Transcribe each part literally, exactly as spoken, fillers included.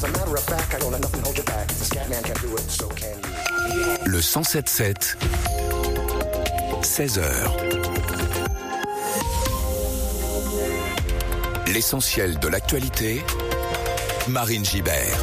Le cent sept sept, seize heures. L'essentiel de l'actualité, Marine Gibert.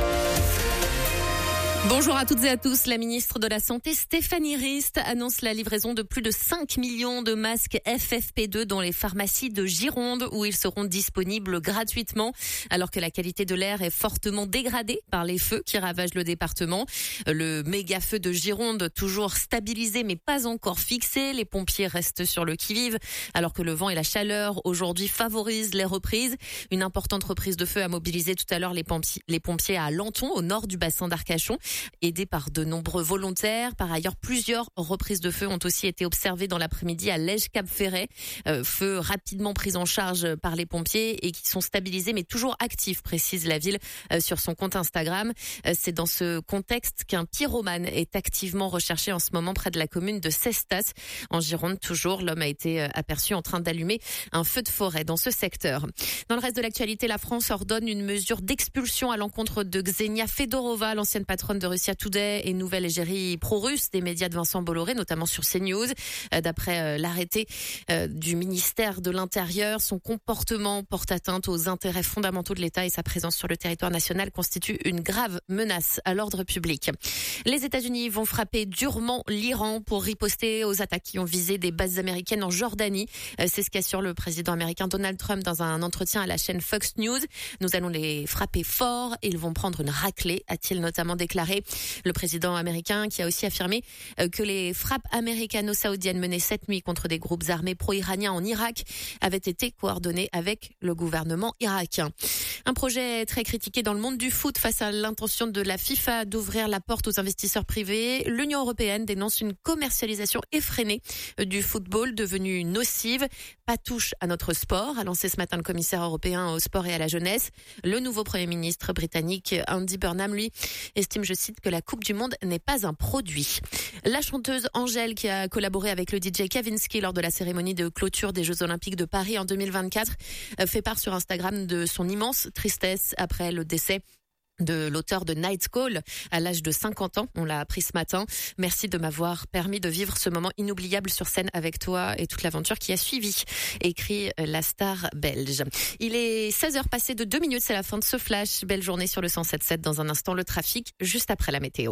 Bonjour à toutes et à tous. La ministre de la Santé, Stéphanie Rist, annonce la livraison de plus de cinq millions de masques F F P deux dans les pharmacies de Gironde où ils seront disponibles gratuitement alors que la qualité de l'air est fortement dégradée par les feux qui ravagent le département. Le méga feu de Gironde, toujours stabilisé mais pas encore fixé. Les pompiers restent sur le qui-vive alors que le vent et la chaleur aujourd'hui favorisent les reprises. Une importante reprise de feu a mobilisé tout à l'heure les pompiers, les pompiers à Lanton, au nord du bassin d'Arcachon, aidés par de nombreux volontaires. Par ailleurs, plusieurs reprises de feu ont aussi été observées dans l'après-midi à Lège-Cap-Ferret. Euh, feux rapidement pris en charge par les pompiers et qui sont stabilisés mais toujours actifs, précise la ville euh, sur son compte Instagram. Euh, c'est dans ce contexte qu'un pyromane est activement recherché en ce moment près de la commune de Cestas. En Gironde, toujours, l'homme a été aperçu en train d'allumer un feu de forêt dans ce secteur. Dans le reste de l'actualité, la France ordonne une mesure d'expulsion à l'encontre de Ksenia Fedorova, l'ancienne patronne de Russia Today et nouvelle égérie pro-russe des médias de Vincent Bolloré, notamment sur CNews. D'après l'arrêté du ministère de l'Intérieur, son comportement porte atteinte aux intérêts fondamentaux de l'État et sa présence sur le territoire national constitue une grave menace à l'ordre public. Les États-Unis vont frapper durement l'Iran pour riposter aux attaques qui ont visé des bases américaines en Jordanie. C'est ce qu'assure le président américain Donald Trump dans un entretien à la chaîne Fox News. Nous allons les frapper fort et ils vont prendre une raclée, a-t-il notamment déclaré. Le président américain qui a aussi affirmé que les frappes américano-saoudiennes menées cette nuit contre des groupes armés pro-iraniens en Irak avaient été coordonnées avec le gouvernement irakien. Un projet très critiqué dans le monde du foot face à l'intention de la FIFA d'ouvrir la porte aux investisseurs privés. L'Union européenne dénonce une commercialisation effrénée du football devenue nocive. Pas touche à notre sport, a lancé ce matin le commissaire européen au sport et à la jeunesse. Le nouveau Premier ministre britannique Andy Burnham, lui, estime, je cite, que la Coupe du Monde n'est pas un produit. La chanteuse Angèle, qui a collaboré avec le D J Kavinsky lors de la cérémonie de clôture des Jeux Olympiques de Paris en deux mille vingt-quatre, fait part sur Instagram de son immense tristesse après le décès de l'auteur de Night Call à l'âge de cinquante ans. On l'a appris ce matin. Merci de m'avoir permis de vivre ce moment inoubliable sur scène avec toi et toute l'aventure qui a suivi, écrit la star belge. Il est seize heures passées de deux minutes, c'est la fin de ce flash. Belle journée sur le cent sept sept. Dans un instant, le trafic, juste après la météo.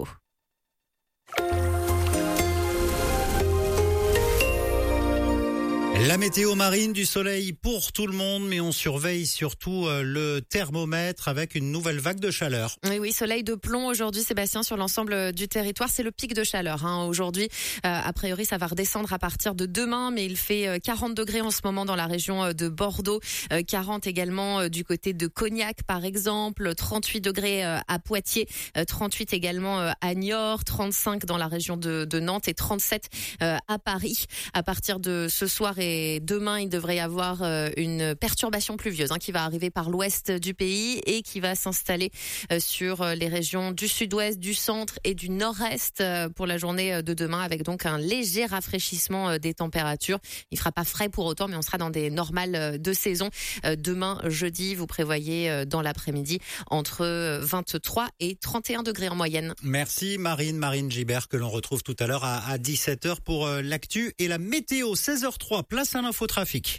La météo marine, du soleil pour tout le monde, mais on surveille surtout le thermomètre avec une nouvelle vague de chaleur. Oui, oui, soleil de plomb aujourd'hui, Sébastien, sur l'ensemble du territoire. C'est le pic de chaleur hein, aujourd'hui. Euh, a priori, ça va redescendre à partir de demain, mais il fait quarante degrés en ce moment dans la région de Bordeaux, euh, quarante également du côté de Cognac, par exemple, trente-huit degrés à Poitiers, trente-huit également à Niort, trente-cinq dans la région de, de Nantes et trente-sept euh, à Paris. À partir de ce soir et Et demain, il devrait y avoir une perturbation pluvieuse hein, qui va arriver par l'ouest du pays et qui va s'installer sur les régions du sud-ouest, du centre et du nord-est pour la journée de demain, avec donc un léger rafraîchissement des températures. Il fera pas frais pour autant, mais on sera dans des normales de saison. Demain, jeudi, vous prévoyez dans l'après-midi entre vingt-trois et trente et un degrés en moyenne. Merci Marine, Marine Gibert, que l'on retrouve tout à l'heure à, à dix-sept heures pour l'actu et la météo. seize heures trois, place à l'infotrafic.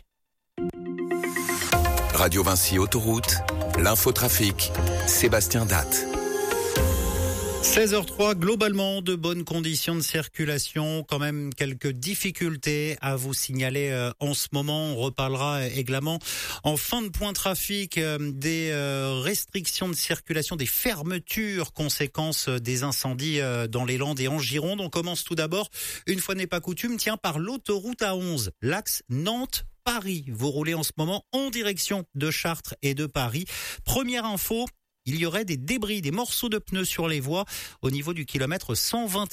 Radio Vinci Autoroute, l'infotrafic, Sébastien Datte. seize heures trois, globalement de bonnes conditions de circulation, quand même quelques difficultés à vous signaler euh, en ce moment. On reparlera également en fin de point trafic euh, des euh, restrictions de circulation, des fermetures, conséquences des incendies euh, dans les Landes et en Gironde. On commence tout d'abord, une fois n'est pas coutume, tiens, par l'autoroute A onze, l'axe Nantes-Paris. Vous roulez en ce moment en direction de Chartres et de Paris. Première info, il y aurait des débris, des morceaux de pneus sur les voies au niveau du kilomètre cent vingt et un.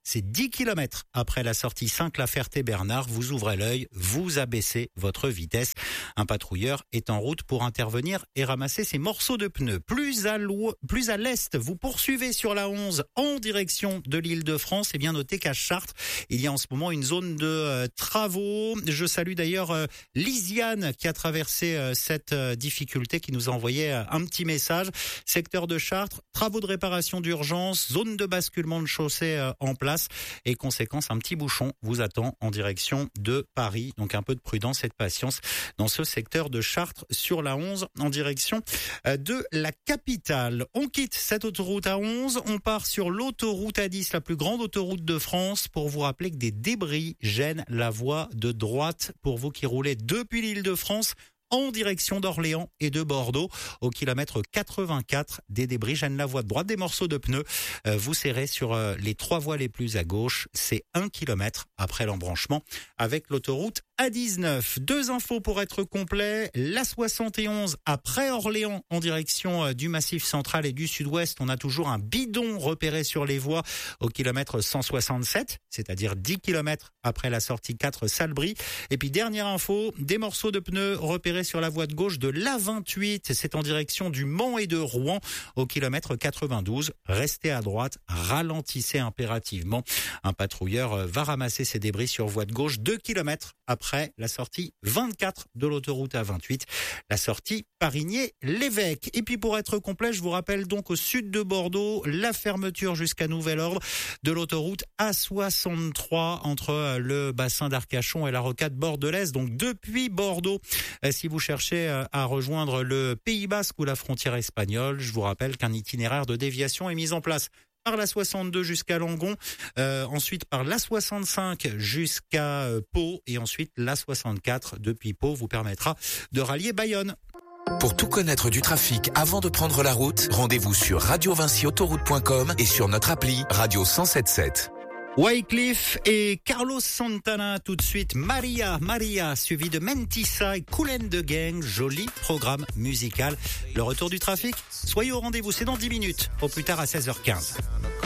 c'est dix kilomètres après la sortie cinq La Ferté-Bernard. Vous ouvrez l'œil, vous abaissez votre vitesse. Un patrouilleur est en route pour intervenir et ramasser ces morceaux de pneus. Plus à l'ouest, plus à l'est, vous poursuivez sur la onze en direction de l'Île-de-France. Et bien notez qu'à Chartres, il y a en ce moment une zone de euh, travaux. Je salue d'ailleurs euh, Lisiane qui a traversé euh, cette euh, difficulté, qui nous a envoyé euh, un petit message. Secteur de Chartres, travaux de réparation d'urgence, zone de basculement de chaussée euh, en place. Et conséquence, un petit bouchon vous attend en direction de Paris. Donc un peu de prudence et de patience dans ce secteur de Chartres sur la onze en direction de la capitale. On quitte cette autoroute A onze, on part sur l'autoroute A dix, la plus grande autoroute de France, pour vous rappeler que des débris gênent la voie de droite pour vous qui roulez depuis l'Île-de-France en direction d'Orléans et de Bordeaux. Au kilomètre quatre-vingt-quatre, des débris gênent la voie de droite, des morceaux de pneus. Euh, vous serrez sur euh, les trois voies les plus à gauche. C'est un kilomètre après l'embranchement avec l'autoroute A dix-neuf. Deux infos pour être complet. La soixante et onze après Orléans en direction euh, du Massif central et du Sud-Ouest. On a toujours un bidon repéré sur les voies au kilomètre cent soixante-sept, c'est-à-dire dix kilomètres après la sortie quatre Salbris. Et puis dernière info, des morceaux de pneus repérés sur la voie de gauche de l'A vingt-huit. C'est en direction du Mans et de Rouen au kilomètre quatre-vingt-douze. Restez à droite, ralentissez impérativement. Un patrouilleur va ramasser ces débris sur voie de gauche deux kilomètres après la sortie vingt-quatre de l'autoroute A vingt-huit, la sortie Parigné-l'Évêque. Et puis pour être complet, je vous rappelle donc au sud de Bordeaux, la fermeture jusqu'à nouvel ordre de l'autoroute A soixante-trois entre le bassin d'Arcachon et la rocade bordelaise. Donc depuis Bordeaux, si vous cherchez à rejoindre le Pays Basque ou la frontière espagnole, je vous rappelle qu'un itinéraire de déviation est mis en place par la soixante-deux jusqu'à Langon, euh, ensuite par la soixante-cinq jusqu'à euh, Pau, et ensuite la soixante-quatre depuis Pau vous permettra de rallier Bayonne. Pour tout connaître du trafic avant de prendre la route, rendez-vous sur radio vinci autoroute point com et sur notre appli Radio cent soixante-dix-sept. Wycliffe et Carlos Santana, tout de suite Maria, Maria, suivi de Mentissa et Kool and the Gang, joli programme musical. Le retour du trafic, soyez au rendez-vous, c'est dans dix minutes, au plus tard à seize heures quinze.